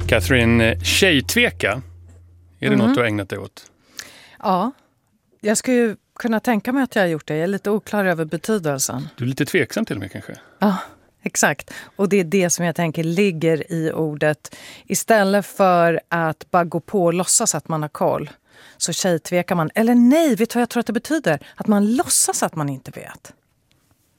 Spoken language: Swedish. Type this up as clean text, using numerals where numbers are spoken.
Catherine, tjejtveka, är det något du har ägnat dig åt? Ja, jag skulle ju kunna tänka mig att jag har gjort det. Jag är lite oklar över betydelsen. Du är lite tveksam till och med kanske? Ja, exakt. Och det är det som jag tänker ligger i ordet. Istället för att bara gå på och låtsas att man har koll, så tjejtvekar man. Eller nej, vet du vad jag tror att det betyder? Att man låtsas att man inte vet.